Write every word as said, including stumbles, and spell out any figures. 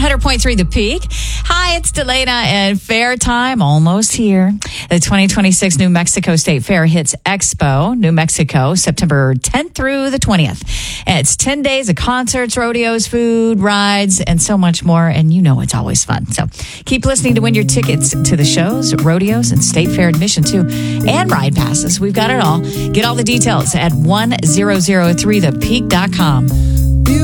hundred point three The Peak. Hi, it's Delana, and Fair Time almost here. The twenty twenty-six New Mexico State Fair hits Expo, New Mexico, September tenth through the twentieth. And it's ten days of concerts, rodeos, food, rides, and so much more. And you know it's always fun. So keep listening to win your tickets to the shows, rodeos, and State Fair admission too, and ride passes. We've got it all. Get all the details at one thousand three the peak dot com.